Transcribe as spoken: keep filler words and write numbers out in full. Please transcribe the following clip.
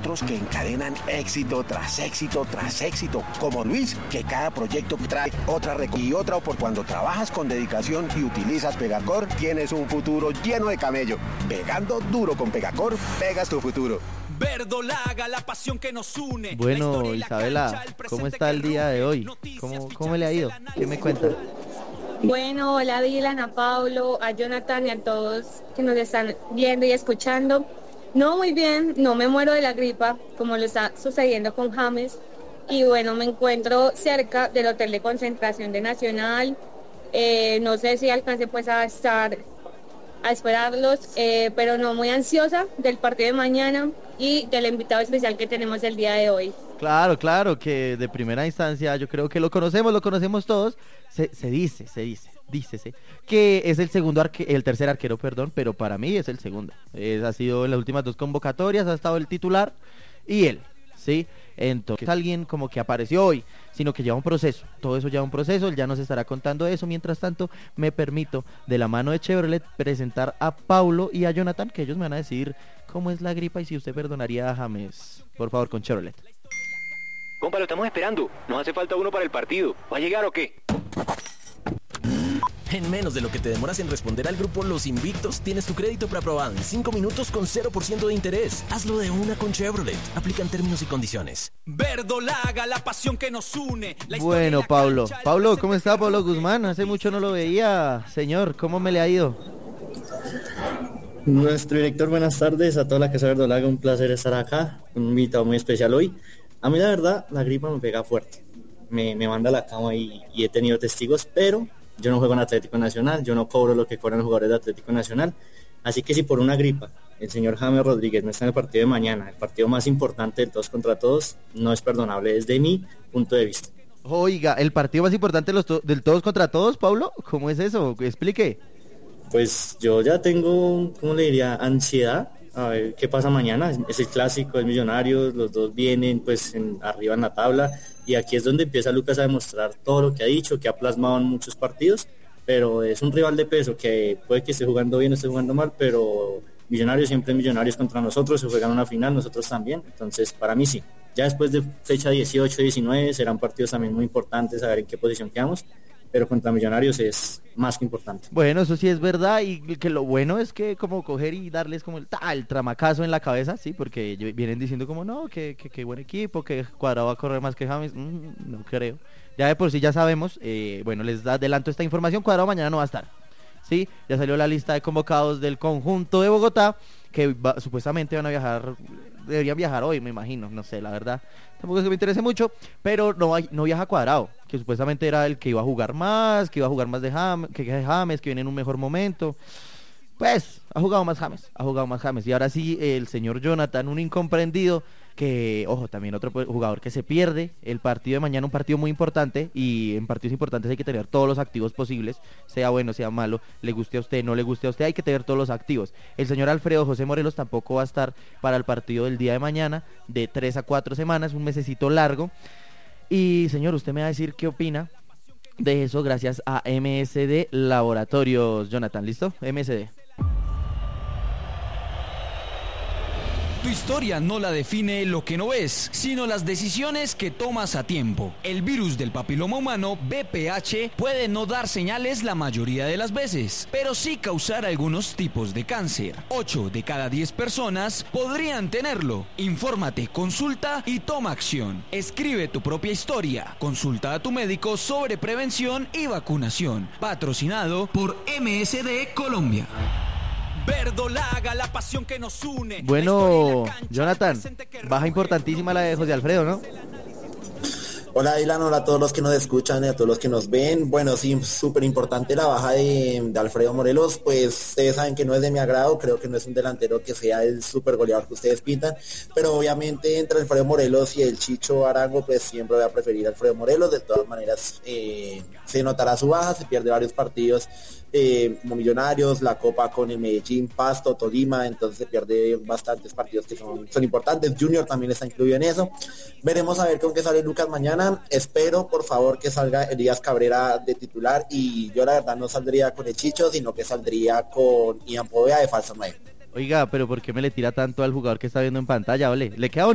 otros que encadenan éxito tras éxito tras éxito, como Luis, que cada proyecto trae otra reco- y otra por cuando trabajas con dedicación y utilizas Pegacor, tienes un futuro lleno de camello. Pegando duro con Pegacor, pegas tu futuro. Verdolaga, la pasión que nos une. Bueno, Isabela, ¿cómo está el día de hoy? ¿Cómo, cómo le ha ido? ¿Qué me cuenta? Bueno, hola Dylan, a Pablo, a Jonathan y a todos que nos están viendo y escuchando. No, muy bien, no me muero de la gripa, como lo está sucediendo con James. Y bueno, me encuentro cerca del hotel de concentración de Nacional. Eh, no sé si alcance pues a estar, a esperarlos, eh, pero no, muy ansiosa del partido de mañana y del invitado especial que tenemos el día de hoy. Claro, claro, que de primera instancia yo creo que lo conocemos, lo conocemos todos. Se, se dice, se dice, dícese que es el segundo arque, el tercer arquero, perdón, pero para mí es el segundo. Es, ha sido en las últimas dos convocatorias, ha estado el titular y él, ¿sí? Entonces, alguien como que apareció hoy, sino que lleva un proceso, todo eso lleva un proceso, él ya nos estará contando eso. Mientras tanto, me permito, de la mano de Chevrolet, presentar a Paulo y a Jonathan, que ellos me van a decir cómo es la gripa y si usted perdonaría a James, por favor, con Chevrolet. Compa, lo estamos esperando, nos hace falta uno para el partido, ¿va a llegar o qué? En menos de lo que te demoras en responder al grupo Los Invictos, tienes tu crédito preaprobado en cinco minutos con cero por ciento de interés. Hazlo de una con Chevrolet. Aplican términos y condiciones. Verdolaga, la pasión que nos une. Bueno, Pablo. Pablo, ¿cómo está Pablo Guzmán? Hace mucho no lo veía. Señor, ¿cómo me le ha ido? Nuestro director, buenas tardes a toda la Casa Verdolaga. Un placer estar acá. Un invitado muy especial hoy. A mí, la verdad, la gripa me pega fuerte. Me, me manda a la cama y, y he tenido testigos, pero yo no juego en Atlético Nacional, yo no cobro lo que cobran los jugadores de Atlético Nacional, así que si por una gripa el señor James Rodríguez no está en el partido de mañana, el partido más importante del todos contra todos, no es perdonable desde mi punto de vista. Oiga, ¿el partido más importante de los to- del todos contra todos, Pablo? ¿Cómo es eso? Explique. Pues yo ya tengo, ¿cómo le diría? Ansiedad, a ver qué pasa mañana. Es el clásico, es Millonarios, los dos vienen pues en, arriba en la tabla, y aquí es donde empieza Lucas a demostrar todo lo que ha dicho, que ha plasmado en muchos partidos, pero es un rival de peso que puede que esté jugando bien o esté jugando mal, pero Millonarios siempre es Millonarios contra nosotros, se juegan una final, nosotros también, entonces para mí sí. Ya después de fecha dieciocho, diecinueve serán partidos también muy importantes, a ver en qué posición quedamos, pero contra Millonarios es más que importante. Bueno, eso sí es verdad, y que lo bueno es que como coger y darles como el, ta, el tramacazo en la cabeza, sí, porque vienen diciendo como no, que, que, que buen equipo, que Cuadrado va a correr más que James, mm, no creo. Ya de por sí ya sabemos, eh, bueno, les adelanto esta información, Cuadrado mañana no va a estar, sí, ya salió la lista de convocados del conjunto de Bogotá, que va, supuestamente van a viajar, deberían viajar hoy, me imagino, no sé, la verdad, tampoco es que me interese mucho, pero no, no viaja Cuadrado, que supuestamente era el que iba a jugar más, que iba a jugar más de James, que James, que viene en un mejor momento. Pues, ha jugado más James, ha jugado más James, y ahora sí, el señor Jonathan, un incomprendido, que, ojo, también otro jugador que se pierde el partido de mañana, un partido muy importante, y en partidos importantes hay que tener todos los activos posibles, sea bueno, sea malo, le guste a usted, no le guste a usted, hay que tener todos los activos. El señor Alfredo José Morelos tampoco va a estar para el partido del día de mañana, de tres a cuatro semanas, un mesecito largo, y señor, usted me va a decir qué opina de eso gracias a M S D Laboratorios. Jonathan, ¿listo? M S D. Tu historia no la define lo que no ves, sino las decisiones que tomas a tiempo. El virus del papiloma humano, V P H, puede no dar señales la mayoría de las veces, pero sí causar algunos tipos de cáncer. ocho de cada diez personas podrían tenerlo. Infórmate, consulta y toma acción. Escribe tu propia historia. Consulta a tu médico sobre prevención y vacunación. Patrocinado por M S D Colombia. Verdolaga, la pasión que nos une. Bueno, Jonathan, baja importantísima la de José Alfredo, ¿no? Hola Dylan, hola a todos los que nos escuchan y a todos los que nos ven. Bueno, sí, súper importante la baja de, de Alfredo Morelos, pues ustedes saben que no es de mi agrado, creo que no es un delantero que sea el súper goleador que ustedes pintan, pero obviamente entre Alfredo Morelos y el Chicho Arango, pues siempre voy a preferir a Alfredo Morelos. De todas maneras, eh, se notará su baja, se pierde varios partidos eh, como Millonarios, la Copa con el Medellín, Pasto, Tolima, entonces se pierde bastantes partidos que son, son importantes. Junior también está incluido en eso. Veremos a ver con qué sale Lucas mañana. Espero por favor que salga Elías Cabrera de titular, y yo la verdad no saldría con el Chicho, sino que saldría con Ian Poveda de falso nueve. Oiga, pero ¿por qué me le tira tanto al jugador que está viendo en pantalla? Ole, le queda